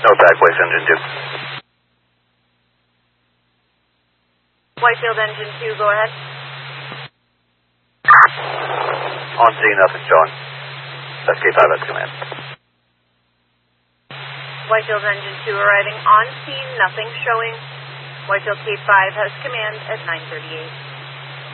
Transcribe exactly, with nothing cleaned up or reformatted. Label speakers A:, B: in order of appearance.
A: No attack, White Engine two.
B: Whitefield Engine two, go ahead.
A: On scene, nothing showing. S K five has command.
B: Whitefield Engine two arriving on scene, nothing showing. Whitefield K five has command at nine thirty-eight.